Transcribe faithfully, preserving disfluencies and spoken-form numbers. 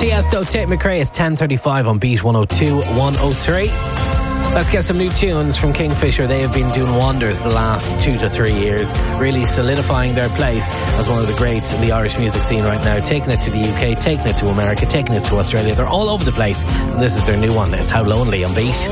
Tiesto, Tate McRae. It's ten thirty-five on Beat one oh two, one oh three. Let's get some new tunes from Kingfisher. They have been doing wonders the last two to three years, really solidifying their place as one of the greats in the Irish music scene right now, taking it to the U K, taking it to America, taking it to Australia. They're all over the place, and this is their new one. It's How Lonely on Beat.